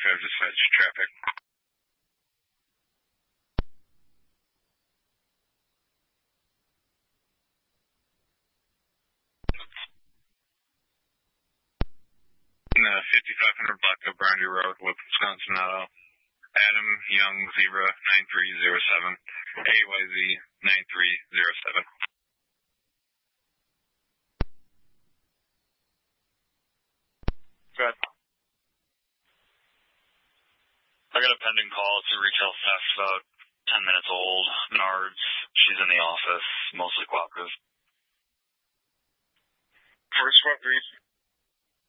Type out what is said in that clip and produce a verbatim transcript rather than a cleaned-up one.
five dispatch traffic. Uh, fifty-five hundred block of Brandy Road with Wisconsin Auto. Adam Young Zebra nine three zero seven. A Y Z nine three zero seven. Good. I got a pending call to retail theft about ten minutes old. Menards. She's in the office, mostly cooperative. First what reason?